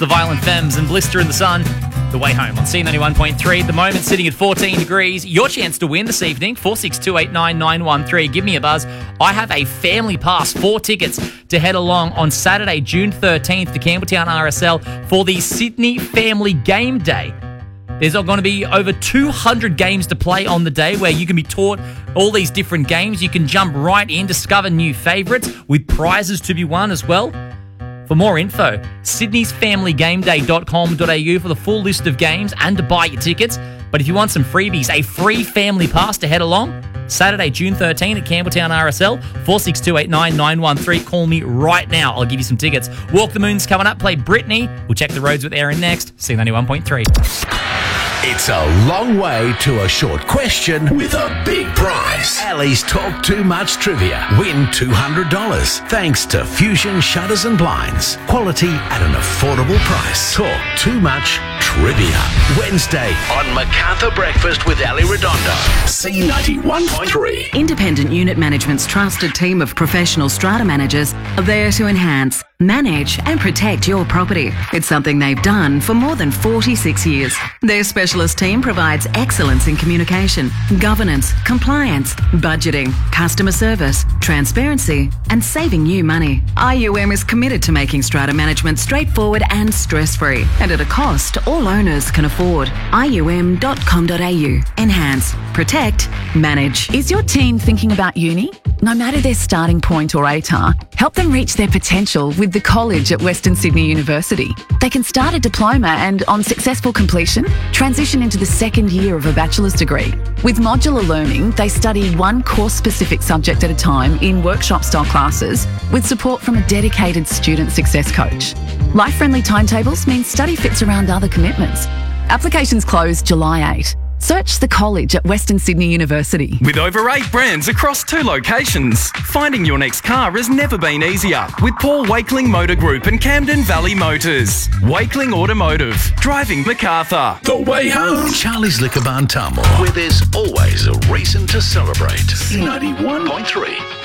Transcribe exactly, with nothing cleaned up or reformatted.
the Violent Femmes and Blister in the Sun. The way home on C ninety-one point three. At the moment, sitting at fourteen degrees. Your chance to win this evening, four six two eight nine nine one three. Give me a buzz. I have a family pass, four tickets to head along on Saturday, June thirteenth to Campbelltown R S L for the Sydney Family Game Day. There's going to be over two hundred games to play on the day where you can be taught all these different games. You can jump right in, discover new favourites with prizes to be won as well. For more info, sydneys family game day dot com dot a u for the full list of games and to buy your tickets. But if you want some freebies, a free family pass to head along, Saturday, June thirteenth at Campbelltown R S L, four six two eight nine nine one three. Call me right now. I'll give you some tickets. Walk the Moon's coming up. Play Britney. We'll check the roads with Aaron next. C ninety-one point three. It's a long way to a short question with a big prize. Ali's Talk Too Much Trivia. Win two hundred dollars. Thanks to Fusion Shutters and Blinds. Quality at an affordable price. Talk Too Much Trivia. Wednesday on MacArthur Breakfast with Ali Redondo. C ninety-one point three. Independent Unit Management's trusted team of professional strata managers are there to enhance, manage and protect your property. It's something they've done for more than forty-six years. Their specialist team provides excellence in communication, governance, compliance, budgeting, customer service, transparency and saving you money. I U M is committed to making strata management straightforward and stress-free and at a cost all owners can afford. I U M dot com dot a u. Enhance, protect, manage. Is your team thinking about uni? No matter their starting point or A T A R, help them reach their potential with the college at Western Sydney University. They can start a diploma and, on successful completion, transition into the second year of a bachelor's degree. With modular learning, they study one course-specific subject at a time in workshop-style classes with support from a dedicated student success coach. Life-friendly timetables mean study fits around other commitments. Applications close July eighth. Search the college at Western Sydney University. With over eight brands across two locations, finding your next car has never been easier with Paul Wakeling Motor Group and Camden Valley Motors. Wakeling Automotive, driving MacArthur. The way home. Charlie's Liquor Barn Tamworth, where there's always a reason to celebrate. C ninety-one point three.